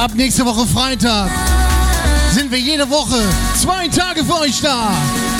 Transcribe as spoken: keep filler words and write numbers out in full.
Ab nächste Woche Freitag sind wir jede Woche zwei Tage für euch da.